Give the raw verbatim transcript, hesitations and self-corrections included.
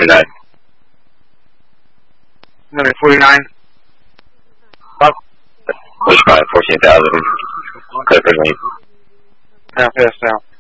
forty-nine. Number forty-nine. Up. Push by fourteen thousand. Clear for me. Now, pass now.